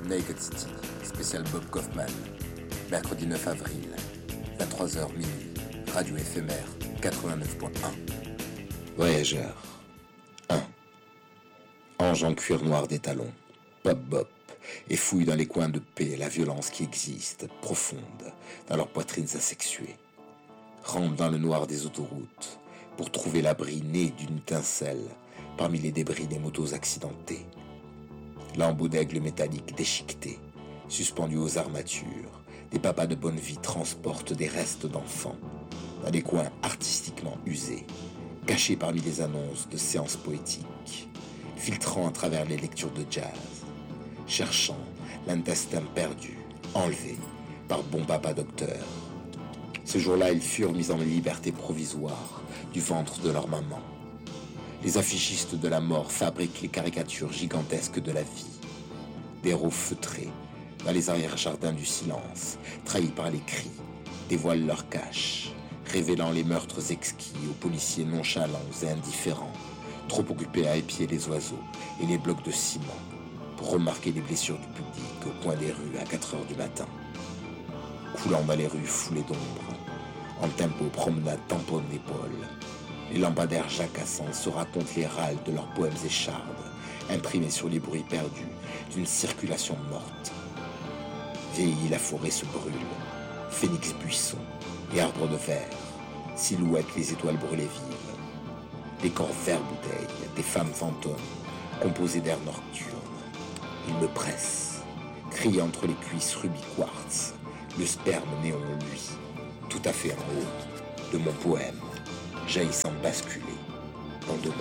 Naked City, spécial Bob Kaufman. Mercredi 9 avril, 23h minuit. Radio éphémère 89.1. Voyageur 1. Ange en cuir noir des talons, pop bop, et fouille dans les coins de paix la violence qui existe, profonde, dans leurs poitrines asexuées. Rampe dans le noir des autoroutes, pour trouver l'abri né d'une étincelle, parmi les débris des motos accidentées. Lambeaux d'aigle métallique déchiquetés, suspendus aux armatures, des papas de bonne vie transportent des restes d'enfants, dans des coins artistiquement usés, cachés parmi les annonces de séances poétiques, filtrant à travers les lectures de jazz, cherchant l'intestin perdu, enlevé par bon papa docteur. Ce jour-là, ils furent mis en liberté provisoire du ventre de leur maman. Les affichistes de la mort fabriquent les caricatures gigantesques de la vie. Des héros feutrés, dans les arrière-jardins du silence, trahis par les cris, dévoilent leur cache, révélant les meurtres exquis aux policiers nonchalants et indifférents, trop occupés à épier les oiseaux et les blocs de ciment, pour remarquer les blessures du public au coin des rues à 4h du matin. Coulant dans les rues foulées d'ombre, en tempo promenade tamponne d'épaule, les lampadaires jacassants se racontent les râles de leurs poèmes échardes, imprimés sur les bruits perdus d'une circulation morte. Vieillit la forêt se brûle, phénix buissons et arbres de verre, silhouettent les étoiles brûlées vives. Les corps verts bouteilles, des femmes fantômes, composés d'air nocturne. Ils me pressent, crient entre les cuisses rubis quartz, le sperme néon lui, tout à fait en haut de mon poème, jaillissant basculer dans demain.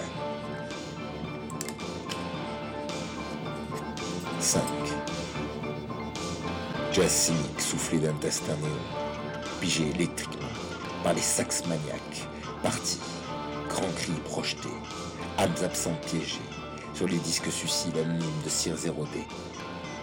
5. Jazz cynique soufflé d'intestin néon, pigé électriquement par les sax maniaques, partis, grands cris projetés, âmes absentes piégées, sur les disques suicides anonymes de cires érodées,